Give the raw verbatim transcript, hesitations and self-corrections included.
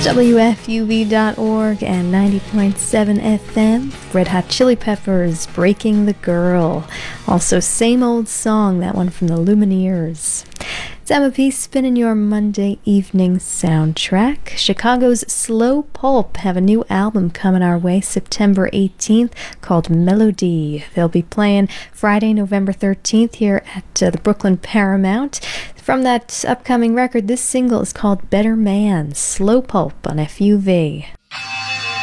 W F U V dot org and ninety point seven F M. Red Hot Chili Peppers, Breaking the Girl. Also, Same Old Song, that one from the Lumineers. It's M P spinning your Monday evening soundtrack. Chicago's Slow Pulp have a new album coming our way September eighteenth called Melody. They'll be playing Friday, November thirteenth here at uh, the Brooklyn Paramount. From that upcoming record, this single is called Better Man, Slow Pulp on F U V.